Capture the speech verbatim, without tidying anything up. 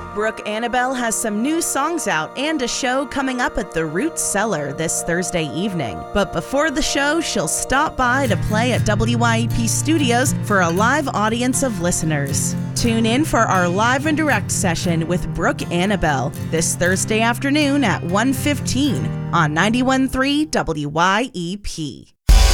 Brooke Annabelle has some new songs out and a show coming up at the Root Cellar this Thursday evening. But before the show, she'll stop by to play at W Y E P Studios for a live audience of listeners. Tune in for our live and direct session with Brooke Annabelle this Thursday afternoon at one fifteen on ninety-one point three W Y E P.